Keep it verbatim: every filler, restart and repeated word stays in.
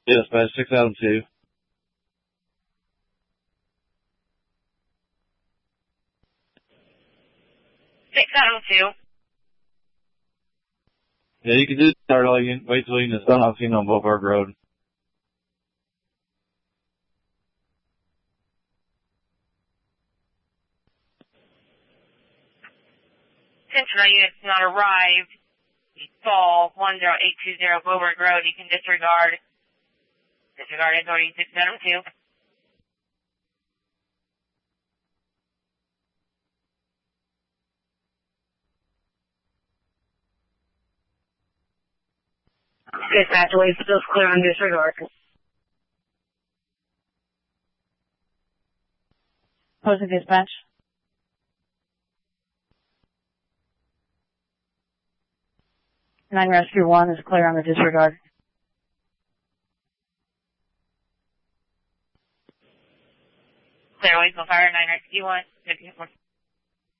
Dispatch six Adam two. six Adam two. Yeah, you can do start all you wait till you can stop seen on Beaupark Road. Sentinel units not arrived. Fall one zero eight two zero Beaupark Road. You can disregard. Disregard authority six Adam two. Dispatch away, still clear on disregard. Posting dispatch. Nine Rescue one is clear on the disregard. Clear away, fire nine Rescue one.